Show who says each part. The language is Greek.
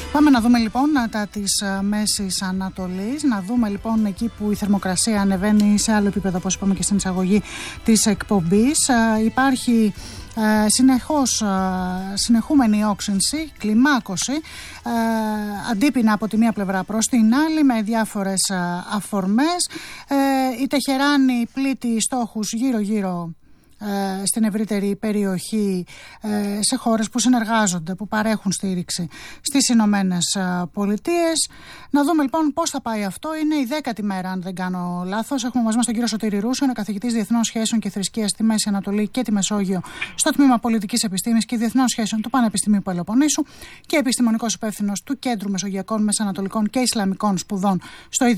Speaker 1: Πάμε να δούμε λοιπόν τα της Μέσης Ανατολής, να δούμε λοιπόν εκεί που η θερμοκρασία ανεβαίνει σε άλλο επίπεδο, όπως είπαμε και στην εισαγωγή της εκπομπής. Υπάρχει συνεχώς συνεχούμενη όξυνση, κλιμάκωση, αντίπεινα από τη μία πλευρά προς την άλλη με διάφορες αφορμές. Η Τεχεράνη πλήττει στόχους γύρω-γύρω στην ευρύτερη περιοχή, σε χώρες που συνεργάζονται, που παρέχουν στήριξη στις Ηνωμένες Πολιτείες. Να δούμε λοιπόν πώς θα πάει αυτό. Είναι η 10η μέρα, αν δεν κάνω λάθος. Έχουμε μαζί μας τον κύριο Σωτήρη Ρούσο, είναι καθηγητής Διεθνών Σχέσεων και Θρησκείας στη Μέση Ανατολή και τη Μεσόγειο στο Τμήμα Πολιτικής Επιστήμης και Διεθνών Σχέσεων του Πανεπιστημίου Πελοποννήσου και επιστημονικός υπεύθυνος του Κέντρου Μεσογειακών, Μεσανατολικών και Ισλαμικών Σπουδών στο ίδιο